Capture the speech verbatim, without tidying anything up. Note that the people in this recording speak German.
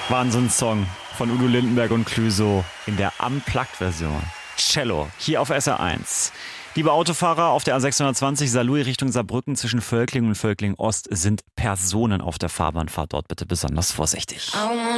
Wahnsinnssong von Udo Lindenberg und Clouseau in der Unplugged-Version. Cello, hier auf S R eins. Liebe Autofahrer, auf der A sechshundertzwanzig Saarlouis Richtung Saarbrücken zwischen Völkling und Völkling Ost sind Personen auf der Fahrbahn. Fahrt dort bitte besonders vorsichtig.